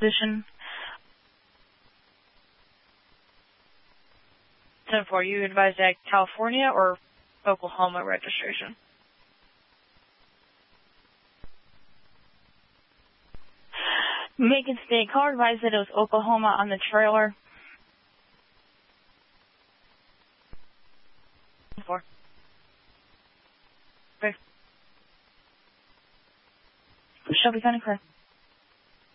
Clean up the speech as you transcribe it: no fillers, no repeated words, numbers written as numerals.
position. 10-4, you advised at California or Oklahoma registration? Macon State, caller advised that it was Oklahoma on the trailer. 4. Okay. Shelby County, correct.